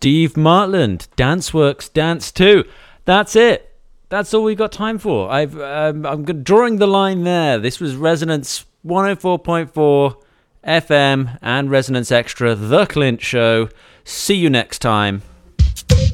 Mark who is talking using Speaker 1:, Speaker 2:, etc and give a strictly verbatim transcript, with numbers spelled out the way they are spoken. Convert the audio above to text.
Speaker 1: Steve Martland, Danceworks Dance two. That's it. That's all we've got time for. I've, um, I'm drawing the line there. This was Resonance one oh four point four F M and Resonance Extra, The Clint Show. See you next time.